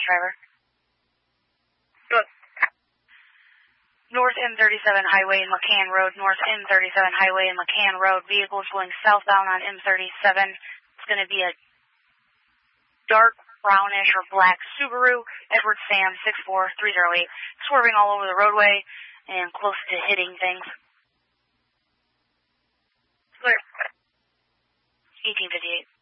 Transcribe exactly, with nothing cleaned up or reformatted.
driver. Good. North M thirty-seven Highway and McCann Road, North M thirty-seven Highway and McCann Road. Vehicles going southbound on M thirty-seven. It's going to be a dark brownish or black Subaru, Edward Sam six four three zero eight, swerving all over the roadway and close to hitting things. Clear. eighteen fifty-eight.